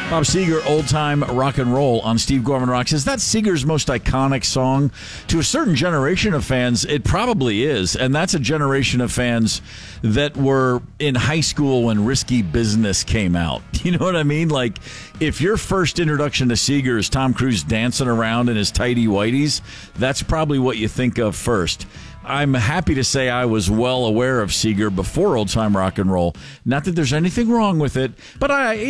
Bob Seger, Old Time Rock and Roll on Steve Gorman Rocks. Is that Seger's most iconic song? To a certain generation of fans, it probably is. And that's a generation of fans that were in high school when Risky Business came out. You know what I mean? Like, if your first introduction to Seger is Tom Cruise dancing around in his tighty whities, that's probably what you think of first. I'm happy to say I was well aware of Seger before Old Time Rock and Roll. Not that there's anything wrong with it, but